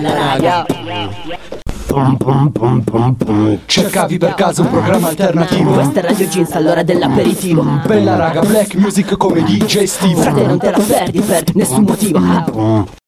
bella raga. Cercavi per caso un programma alternativo? Questa è Radio Jeans, all'ora dell'aperitivo. Bella raga, black music come DJ Steve. Frate, non te la perdi per nessun motivo.